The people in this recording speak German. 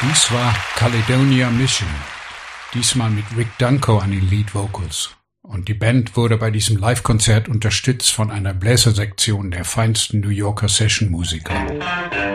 Dies war Caledonia Mission, diesmal mit Rick Danko an den Lead Vocals. Und die Band wurde bei diesem Live-Konzert unterstützt von einer Bläsersektion der feinsten New Yorker Session-Musiker.